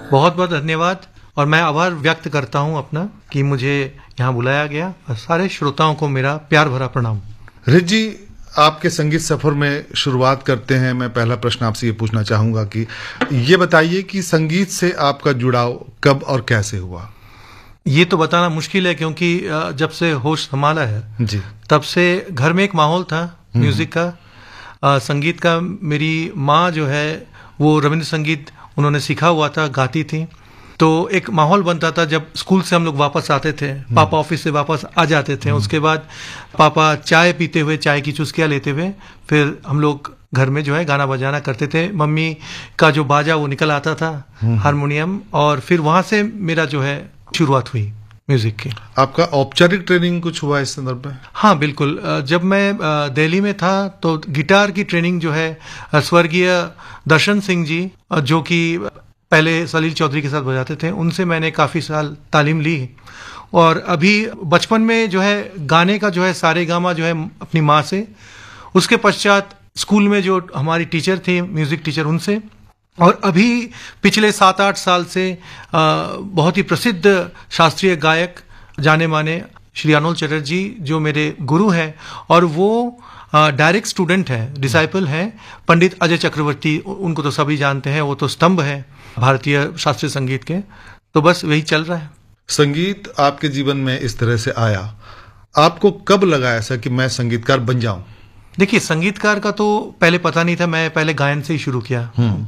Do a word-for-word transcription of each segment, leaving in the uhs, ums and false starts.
बहुत बहुत धन्यवाद और मैं आभार व्यक्त करता हूं अपना कि मुझे यहाँ बुलाया गया और सारे श्रोताओं को मेरा प्यार भरा प्रणाम। रिच जी, आपके संगीत सफर में शुरुआत करते हैं। मैं पहला प्रश्न आपसे ये पूछना चाहूंगा कि ये बताइए कि संगीत से आपका जुड़ाव कब और कैसे हुआ? ये तो बताना मुश्किल है क्योंकि जब से होश संभाला है जी, तब से घर में एक माहौल था म्यूजिक का, आ, संगीत का। मेरी माँ जो है वो रविंद्र संगीत उन्होंने सीखा हुआ था, गाती थी, तो एक माहौल बनता था। जब स्कूल से हम लोग वापस आते थे, पापा ऑफिस से वापस आ जाते थे, उसके बाद पापा चाय पीते हुए, चाय की चुस्कियां लेते हुए, फिर हम लोग घर में जो है गाना बजाना करते थे। मम्मी का जो बाजा वो निकल आता था, हारमोनियम, और फिर वहां से मेरा जो है शुरुआत हुई म्यूजिक की। आपका औपचारिक ट्रेनिंग कुछ हुआ इस संदर्भ में? हाँ बिल्कुल, जब मैं दिल्ली में था तो गिटार की ट्रेनिंग जो है स्वर्गीय दर्शन सिंह जी, जो कि पहले सलील चौधरी के साथ बजाते थे, उनसे मैंने काफी साल तालीम ली। और अभी बचपन में जो है गाने का जो है सारे गामा जो है अपनी माँ से, उसके पश्चात स्कूल में जो हमारी टीचर थे म्यूजिक टीचर उनसे, और अभी पिछले सात आठ साल से आ, बहुत ही प्रसिद्ध शास्त्रीय गायक जाने माने श्री अनोल चटर्जी जो मेरे गुरु हैं, और वो डायरेक्ट स्टूडेंट है, डिसाइपल है पंडित अजय चक्रवर्ती। उनको तो सभी जानते हैं, वो तो स्तंभ है भारतीय शास्त्रीय संगीत के। तो बस वही चल रहा है। संगीत आपके जीवन में इस तरह से आया, आपको कब लगा ऐसा कि मैं संगीतकार बन जाऊं? देखिए, संगीतकार का तो पहले पता नहीं था, मैं पहले गायन से ही शुरू किया,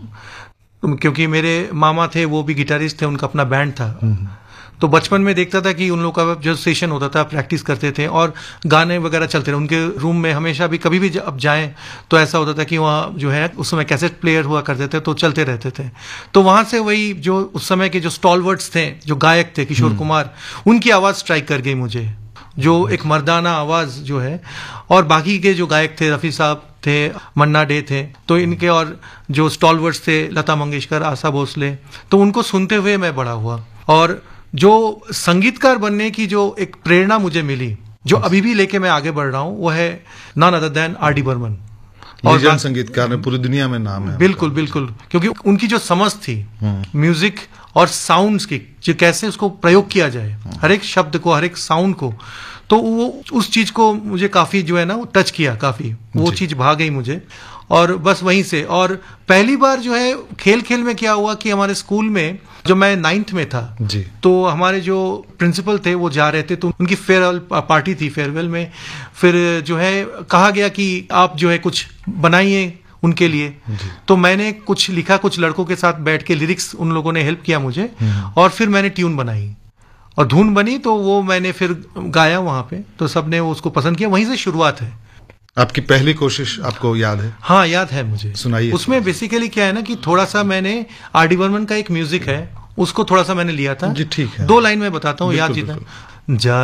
क्योंकि मेरे मामा थे वो भी गिटारिस्ट थे, उनका अपना बैंड था। तो बचपन में देखता था कि उन लोगों का जो सेशन होता था प्रैक्टिस करते थे और गाने वगैरह चलते रहे उनके रूम में। हमेशा भी कभी भी अब जाएं तो ऐसा होता था कि वहाँ जो है उस समय कैसेट प्लेयर हुआ करते थे, तो चलते रहते थे। तो वहां से वही जो उस समय के जो स्टॉलवर्ड्स थे, जो गायक थे, किशोर कुमार, उनकी आवाज स्ट्राइक कर गई मुझे, जो एक मर्दाना आवाज जो है। और बाकी के जो गायक थे, रफी साहब थे, मन्ना डे थे, तो इनके और जो स्टॉलवर्ड्स थे, लता मंगेशकर, आशा भोसले, तो उनको सुनते हुए मैं बड़ा हुआ। और जो संगीतकार बनने की जो एक प्रेरणा मुझे मिली, जो अभी भी लेके मैं आगे बढ़ रहा हूं, वो है none other than R D Burman. और संगीतकार में पूरी दुनिया में नाम है। बिल्कुल बिल्कुल, क्योंकि उनकी जो समझ थी म्यूजिक और साउंड्स की, जो कैसे उसको प्रयोग किया जाए, हर एक शब्द को, हर एक साउंड को, तो वो उस चीज को मुझे काफी जो है ना वो टच किया, काफी वो चीज भा गई मुझे। और बस वहीं से। और पहली बार जो है खेल खेल में क्या हुआ कि हमारे स्कूल में, जो मैं नाइन्थ में था जी, तो हमारे जो प्रिंसिपल थे वो जा रहे थे, तो उनकी फेयरवेल पार्टी थी। फेयरवेल में फिर जो है कहा गया कि आप जो है कुछ बनाइए उनके लिए। तो मैंने कुछ लिखा, कुछ लड़कों के साथ बैठ के लिरिक्स, उन लोगों ने हेल्प किया मुझे, और फिर मैंने ट्यून बनाई और धुन बनी, तो वो मैंने फिर गाया वहां पे, तो सबने उसको पसंद किया। वहीं से शुरुआत है। आपकी पहली कोशिश आपको याद है? हाँ याद है मुझे। सुनाइए। उसमें बेसिकली क्या है ना कि थोड़ा सा मैंने आर डी बर्मन का एक म्यूजिक है, उसको थोड़ा सा मैंने लिया था। जी ठीक है, दो लाइन में बताता हूँ, याद जीता।